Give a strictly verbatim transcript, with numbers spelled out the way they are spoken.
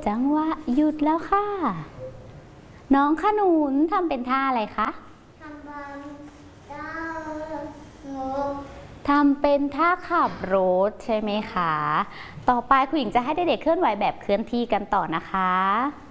จังหวะหยุดแล้วค่ะน้องขนุนทำเป็นท่าอะไรคะทำเป็นท่าขับรถใช่ไหมคะต่อไปคุณหญิงจะให้เด็กๆเคลื่อนไหวแบบเคลื่อนที่กันต่อนะคะ